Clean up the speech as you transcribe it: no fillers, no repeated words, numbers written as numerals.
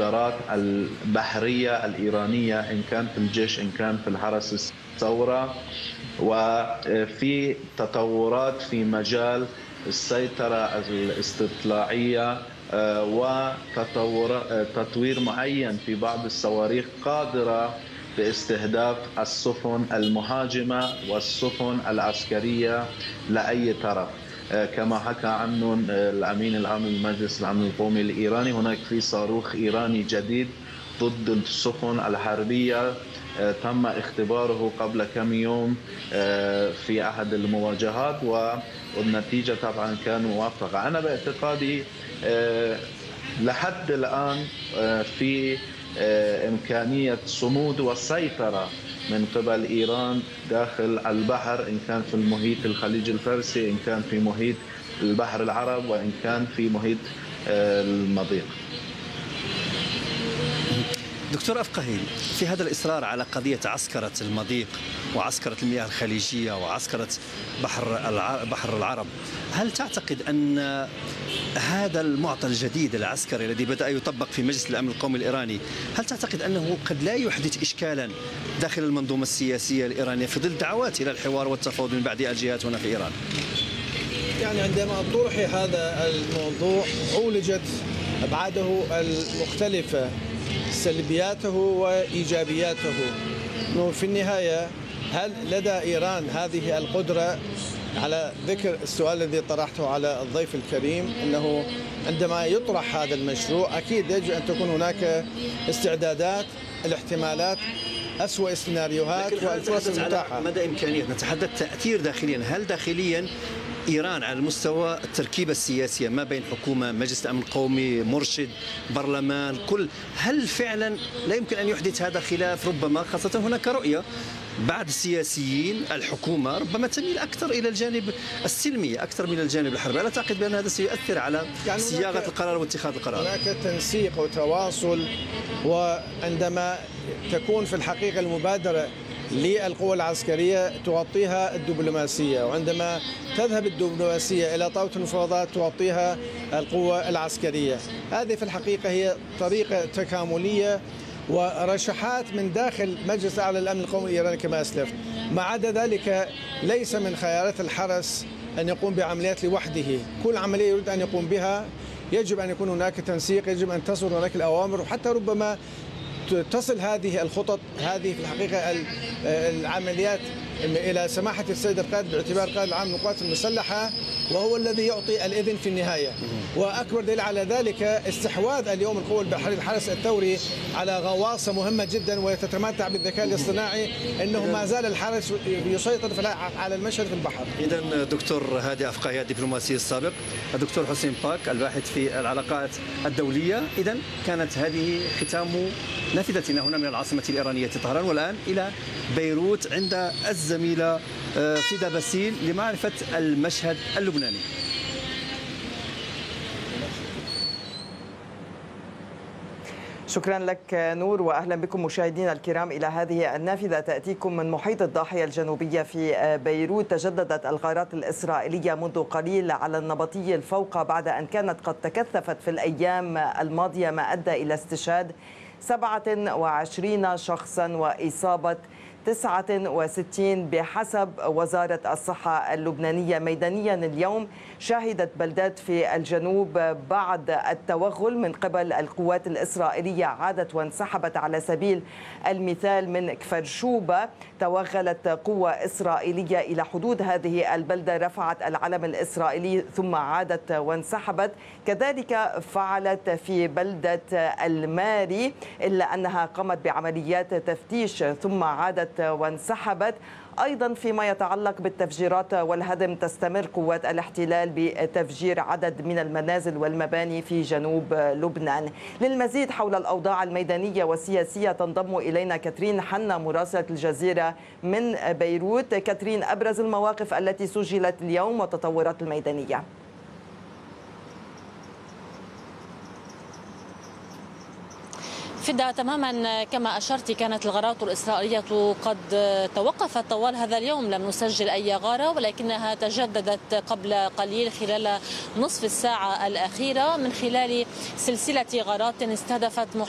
القدرات البحرية الإيرانية، إن كان في الجيش إن كان في الحرس الثورة، وفي تطورات في مجال السيطرة الاستطلاعية وتطوير معين في بعض الصواريخ قادرة باستهداف السفن المهاجمة والسفن العسكرية لأي طرف. كما حكى عنه الأمين العام للمجلس الأمن القومي الإيراني، هناك في صاروخ إيراني جديد ضد السفن الحربية تم اختباره قبل كم يوم في أحد المواجهات، والنتيجة طبعا كان موفقة. أنا باعتقادي لحد الآن في إمكانية صمود وسيطرة من قبل إيران داخل البحر، إن كان في المحيط الخليج الفارسي، إن كان في محيط البحر العرب، وإن كان في محيط المضيق. دكتور أفقهي، في هذا الإصرار على قضية عسكرة المضيق وعسكرة المياه الخليجية وعسكرة بحر العرب، هل تعتقد أن هذا المعطى الجديد العسكري الذي بدأ يطبق في مجلس الأمن القومي الإيراني، هل تعتقد أنه قد لا يحدث إشكالا داخل المنظومة السياسية الإيرانية في ظل دعوات إلى الحوار والتفاوض من بعض الجهات هنا في إيران؟ يعني عندما طرح هذا الموضوع عولجت أبعاده المختلفة، سلبياته وإيجابياته. في النهاية هل لدى إيران هذه القدرة؟ على ذكر السؤال الذي طرحته على الضيف الكريم، أنه عندما يطرح هذا المشروع أكيد يجب أن تكون هناك استعدادات، الاحتمالات، أسوأ السيناريوهات والفرص المتاحة. مدى إمكانية نتحدث تأثير داخليا، هل داخليا إيران على المستوى التركيبة السياسية ما بين حكومة، مجلس الأمن القومي، مرشد، برلمان، هل فعلا لا يمكن أن يحدث هذا خلاف؟ ربما خاصة هناك رؤية بعض السياسيين، الحكومة ربما تميل أكثر إلى الجانب السلمي أكثر من الجانب الحربي. ألا تعتقد بأن هذا سيؤثر على صياغة القرار واتخاذ القرار؟ هناك تنسيق وتواصل، وعندما تكون في الحقيقة المبادرة للقوى العسكرية تغطيها الدبلوماسية، وعندما تذهب الدبلوماسية إلى طاولة المفاوضات تغطيها القوى العسكرية. هذه في الحقيقة هي طريقة تكاملية ورشحات من داخل مجلس أعلى الأمن القومي الإيراني كما أسلفت. ما عدا ذلك ليس من خيارات الحرس أن يقوم بعمليات لوحده، كل عملية يريد أن يقوم بها يجب أن يكون هناك تنسيق، يجب أن تصل هناك الأوامر، وحتى ربما تصل هذه الخطط، هذه في الحقيقة العمليات إلى سماحة السيد القائد باعتبار قائد العام للقوات المسلحة، وهو الذي يعطي الإذن في النهاية. وأكبر دليل على ذلك استحواذ اليوم القوى البحرية الحرس الثوري على غواصة مهمة جدا وتتمتع بالذكاء الاصطناعي، أنه ما زال الحرس يسيطر على المشهد في البحر. إذا دكتور هادي أفقهي الدبلوماسي السابق، الدكتور حسين باك الباحث في العلاقات الدولية. إذا كانت هذه ختام نافذتنا هنا من العاصمة الإيرانية طهران، والآن إلى بيروت عند الزميلة فيدا باسيل لمعرفة المشهد اللبناني. شكرا لك نور، وأهلا بكم مشاهدينا الكرام إلى هذه النافذة تأتيكم من محيط الضاحية الجنوبية في بيروت. تجددت الغارات الإسرائيلية منذ قليل على النبطي الفوقى بعد أن كانت قد تكثفت في الأيام الماضية، ما أدى إلى استشهاد 27 شخصا وإصابة 69 بحسب وزارة الصحة اللبنانية. ميدانيا اليوم شهدت بلدات في الجنوب بعد التوغل من قبل القوات الإسرائيلية عادت وانسحبت. على سبيل المثال من كفر شوبة توغلت قوة إسرائيلية إلى حدود هذه البلدة، رفعت العلم الإسرائيلي ثم عادت وانسحبت. كذلك فعلت في بلدة الماري، إلا أنها قامت بعمليات تفتيش ثم عادت وانسحبت. أيضا فيما يتعلق بالتفجيرات والهدم، تستمر قوات الاحتلال بتفجير عدد من المنازل والمباني في جنوب لبنان. للمزيد حول الأوضاع الميدانية والسياسية تنضم إلينا كاترين حنا مراسلة الجزيرة من بيروت. كاترين، أبرز المواقف التي سجلت اليوم والتطورات الميدانية. فدا، تماما كما أشرت، كانت الغارات الإسرائيلية قد توقفت طوال هذا اليوم، لم نسجل أي غارة، ولكنها تجددت قبل قليل خلال نصف الساعة الأخيرة من خلال سلسلة غارات استهدفت